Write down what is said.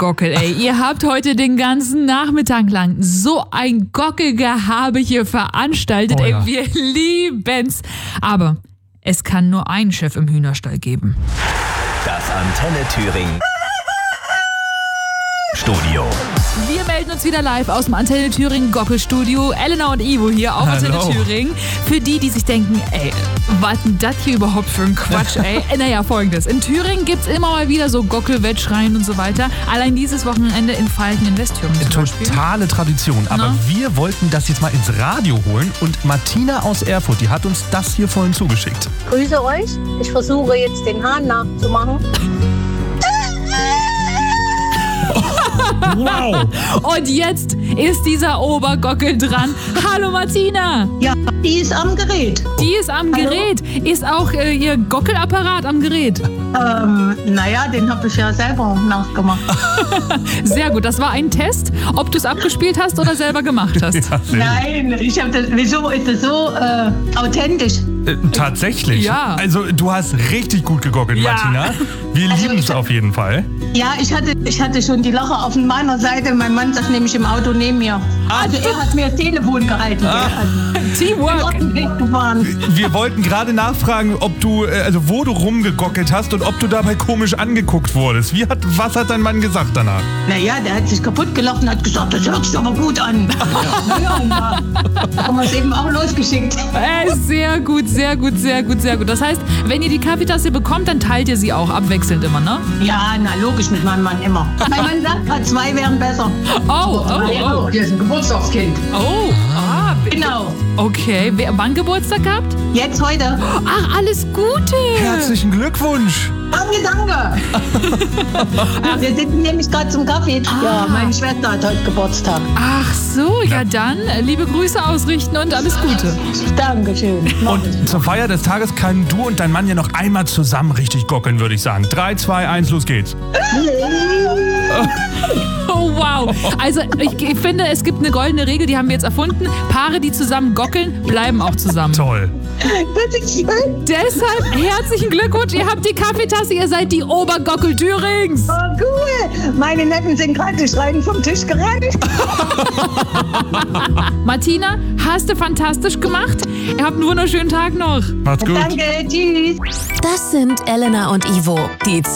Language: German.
Gockel, ey. Ihr habt heute den ganzen Nachmittag lang so ein Gockelgehabe hier veranstaltet. Oh ja. Ey, wir lieben's. Aber es kann nur einen Chef im Hühnerstall geben. Das Antenne Thüringen Studio. Wir melden uns wieder live aus dem Antenne Thüringen Gockelstudio. Elena und Ivo hier auf Antenne Thüringen. Für die sich denken, ey, was denn das hier überhaupt für ein Quatsch, ey? Naja, folgendes. In Thüringen gibt's immer mal wieder so Gockelwettschreien und so weiter. Allein dieses Wochenende in Falken in Westthüringen zum Beispiel. Totale Tradition. Aber wir wollten das jetzt mal ins Radio holen. Und Martina aus Erfurt, die hat uns das hier vorhin zugeschickt. Grüße euch. Ich versuche jetzt den Hahn nachzumachen. Wow! Und jetzt ist dieser Obergockel dran. Hallo Martina! Ja, die ist am Gerät. Die ist am Gerät. Ist auch ihr Gockelapparat am Gerät? Naja, den habe ich ja selber nachgemacht. Sehr gut. Das war ein Test, ob du es abgespielt hast oder selber gemacht hast. Ja, Nein, ich habe das. Wieso ist das so authentisch? tatsächlich. Ja. Also du hast richtig gut gegockelt, Ja. Martina. Wir lieben es auf jeden Fall. Ja, ich hatte schon die Lacher auf meiner Seite. Mein Mann saß nämlich im Auto neben mir. Also er hat mir das Telefon gehalten. Teamwork. Gefahren. Wir wollten gerade nachfragen, ob du, wo du rumgegockelt hast und ob du dabei komisch angeguckt wurdest. Was hat dein Mann gesagt danach? Naja, der hat sich kaputt gelacht und hat gesagt, das hört sich aber gut an. Naja, da haben wir es eben auch losgeschickt. Sehr gut, sehr gut, sehr gut, sehr gut. Das heißt, wenn ihr die Kaffeetasse bekommt, dann teilt ihr sie auch abwechselnd immer, ne? Ja, na logisch mit meinem Mann immer. Mein Mann sagt gerade, 2 wären besser. Oh. Hier ist ein Geburtstagskind. Genau. Okay. Wann Geburtstag gehabt? Jetzt heute. Ach, alles Gute. Herzlichen Glückwunsch! Danke. Wir sitzen nämlich gerade zum Kaffee. Ja, meine Schwester hat heute Geburtstag. Ach so, ja dann, liebe Grüße ausrichten und alles Gute. Dankeschön. Und zur Feier des Tages können du und dein Mann ja noch einmal zusammen richtig gockeln, würde ich sagen. 3, 2, 1, los geht's. Oh, wow. Also ich finde, es gibt eine goldene Regel, die haben wir jetzt erfunden. Paare, die zusammen gockeln, bleiben auch zusammen. Toll. Das ist schön. Deshalb herzlichen Glückwunsch, ihr habt die Kaffeetasse, ihr seid die Obergockel Thürings. Oh, cool. Meine Neffen sind gerade schreiend vom Tisch gerannt. Martina, hast du fantastisch gemacht. Ihr habt einen wunderschönen Tag noch. Macht's gut. Danke, tschüss. Das sind Elena und Ivo, die